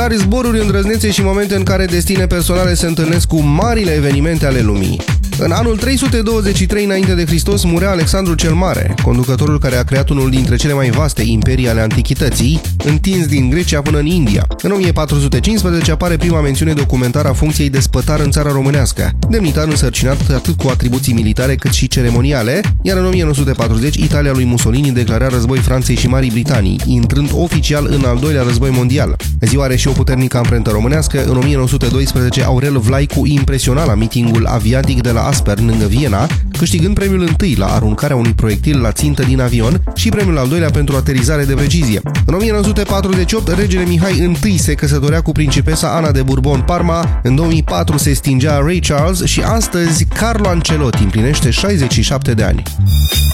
Zboruri îndrăznețe și momente în care destine personale se întâlnesc cu marile evenimente ale lumii. În anul 323 înainte de Hristos murea Alexandru cel Mare, conducătorul care a creat unul dintre cele mai vaste imperii ale antichității, întins din Grecia până în India. În 1415 apare prima mențiune documentară a funcției de spătar în țara românească, demnitar însărcinat atât cu atribuții militare cât și ceremoniale, iar în 1940 Italia lui Mussolini declara război Franței și Marii Britanii, intrând oficial în al doilea război mondial. Ziua are și o puternică amprentă românească. În 1912 Aurel Vlaicu impresiona la mitingul aviatic de la Aspern, lângă Viena, câștigând premiul întâi la aruncarea unui proiectil la țintă din avion și premiul al doilea pentru aterizare de precizie. În 1948, regele Mihai I se căsătorea cu principesa Ana de Bourbon-Parma, în 2004 se stingea Ray Charles și astăzi Carlo Ancelotti împlinește 67 de ani.